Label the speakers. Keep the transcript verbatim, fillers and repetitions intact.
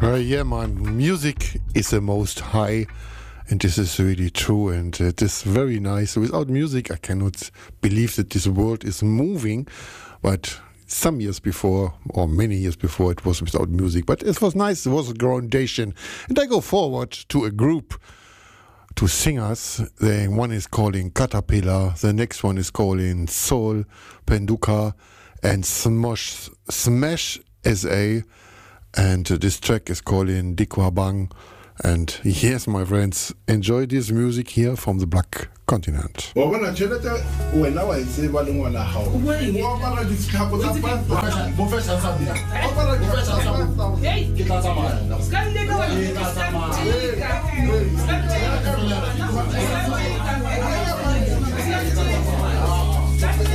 Speaker 1: Uh, yeah, man, music is the most high, and this is really true, and uh, it is very nice. Without music, I cannot believe that this world is moving, but some years before, or many years before, it was without music, but it was nice. It was a foundation, and I go forward to a group, to singers. The one is calling Caterpillar, the next one is calling Soul, Penduka, and Smash, Smash S A, and uh, this track is calling Dikwabang. And yes, my friends, enjoy this music here from the Black Continent.
Speaker 2: Hey!